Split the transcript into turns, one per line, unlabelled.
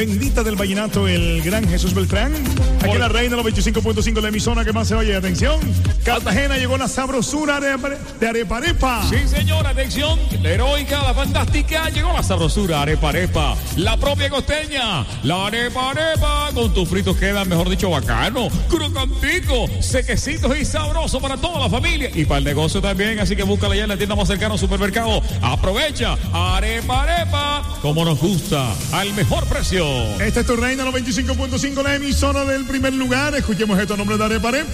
Bendita del vallenato, el gran Jesús Beltrán. Aquí en la Reina, los 25.5, la emisora que más se oye. Atención, Cartagena llegó la sabrosura de Areparepa.
Sí, señor, atención, la heroica, la fantástica, llegó la sabrosura Areparepa. La propia costeña, la Areparepa. Con tus fritos quedan, mejor dicho, bacano, crocantico, sequecitos y sabrosos para toda la familia. Y para el negocio también, así que búscala ya en la tienda más cercana, supermercado. Aprovecha, Areparepa, como nos gusta, al mejor precio.
Esta es tu Reina, los 25.5, la emisora del primer lugar. Escuchemos esto a nombre de Areparepa.